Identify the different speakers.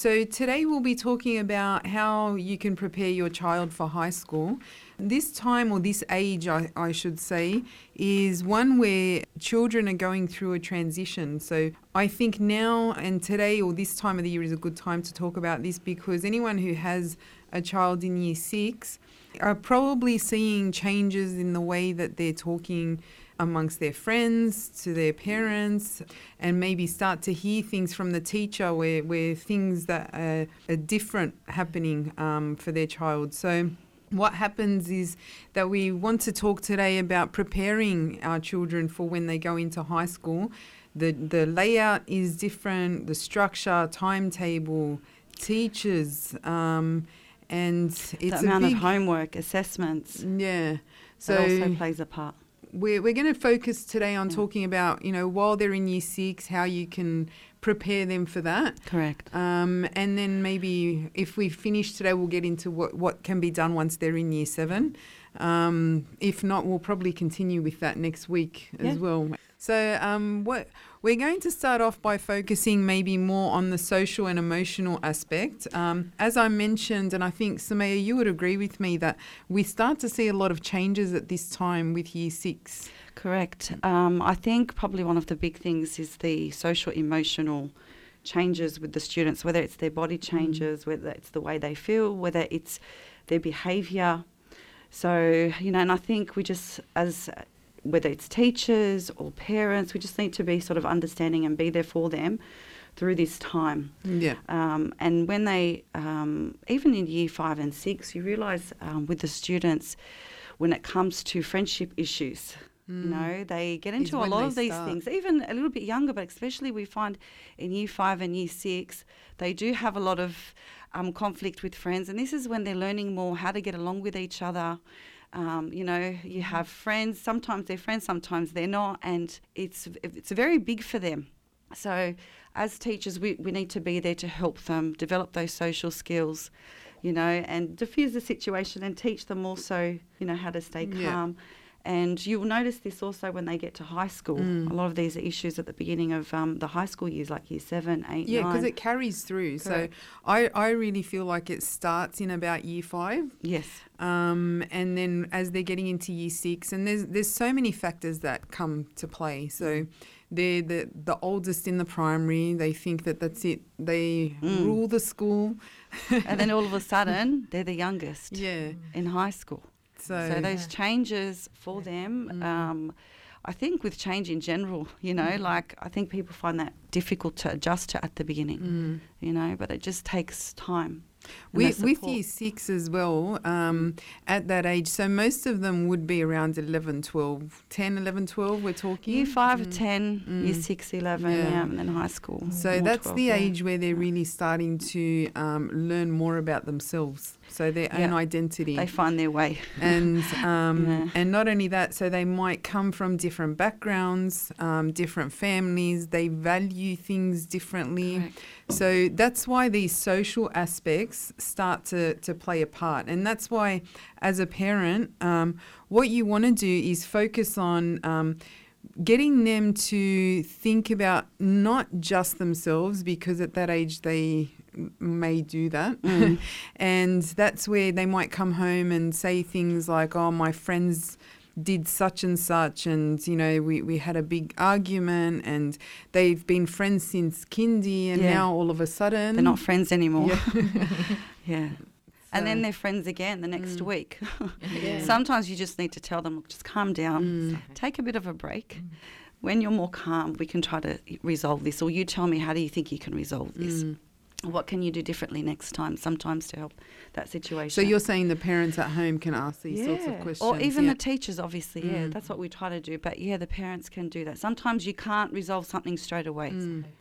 Speaker 1: So today we'll be talking about how you can prepare your child for high school. This time, or this age, I should say, is one where children are going through a transition. So I think now and today, or this time of the year, is a good time to talk about this, because anyone who has a child in year 6 are probably seeing changes in the way that they're talking amongst their friends, to their parents, and maybe start to hear things from the teacher where things that are different happening for their child. So what happens is that we want to talk today about preparing our children for when they go into high school. The layout is different, the structure, timetable, teachers, and it's
Speaker 2: the amount of homework, assessments.
Speaker 1: Yeah. So
Speaker 2: that also plays a part.
Speaker 1: We're going to focus today on talking about, while they're in year 6, how you can prepare them for that.
Speaker 2: Correct.
Speaker 1: And then maybe if we finish today, we'll get into what can be done once they're in year 7. If not, we'll probably continue with that next week as well. So what we're going to start off by focusing maybe more on the social and emotional aspect. As I mentioned, and I think, Samaya, you would agree with me, that we start to see a lot of changes at this time with year 6.
Speaker 2: Correct. I think probably one of the big things is the social emotional changes with the students, whether it's their body changes, whether it's the way they feel, whether it's their behaviour. So, and I think we just, as whether it's teachers or parents, we just need to be sort of understanding and be there for them through this time.
Speaker 1: Yeah.
Speaker 2: And when they, even in year 5 and 6, you realise with the students, when it comes to friendship issues, they get into a lot of these things, even a little bit younger, but especially we find in year 5 and year 6, they do have a lot of conflict with friends. And this is when they're learning more how to get along with each other. You have friends, sometimes they're friends, sometimes they're not, and it's very big for them. So as teachers, we need to be there to help them develop those social skills, and diffuse the situation and teach them also, how to stay calm. And you'll notice this also when they get to high school. A lot of these are issues at the beginning of the high school years, like year 7, 8, 9.
Speaker 1: Yeah, because it carries through. Correct. So I really feel like it starts in about year 5.
Speaker 2: Yes.
Speaker 1: And then as they're getting into year 6, and there's so many factors that come to play. So they're the oldest in the primary. They think that's it. They rule the school.
Speaker 2: And then all of a sudden, they're the youngest in high school. So those changes for them, I think with change in general, I think people find that difficult to adjust to at the beginning, but it just takes time.
Speaker 1: With year 6 as well, at that age, so most of them would be around 11, 12, 10, 11, 12 we're talking?
Speaker 2: Year 5, 10, year 6, 11, and then high school.
Speaker 1: So that's 12, the age where they're really starting to learn more about themselves, so their own identity.
Speaker 2: They find their way.
Speaker 1: And and not only that, so they might come from different backgrounds, different families, they value things differently.
Speaker 2: Correct.
Speaker 1: So that's why these social aspects start to play a part. And that's why, as a parent, what you want to do is focus on getting them to think about not just themselves, because at that age they may do that. And that's where they might come home and say things like, oh, my friends did such and such, and we had a big argument, and they've been friends since kindy, and now all of a sudden
Speaker 2: they're not friends anymore.
Speaker 1: So.
Speaker 2: And then they're friends again the next week. Sometimes you just need to tell them, look, just calm down, take a bit of a break. When you're more calm, we can try to resolve this, or you tell me, how do you think you can resolve this? What can you do differently next time, sometimes to help that situation?
Speaker 1: So you're saying the parents at home can ask these sorts of questions?
Speaker 2: Or even the teachers, obviously, that's what we try to do. But, the parents can do that. Sometimes you can't resolve something straight away.